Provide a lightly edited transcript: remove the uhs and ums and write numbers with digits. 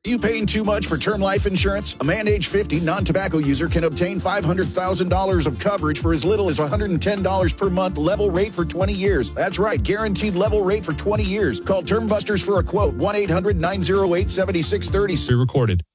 Are you paying too much for term life insurance? A man age 50 non-tobacco user can obtain $500,000 of coverage for as little as $110 per month, level rate for 20 years. That's right, guaranteed level rate for 20 years. Call Term Busters for a quote, 1-800-908-7630. Recorded.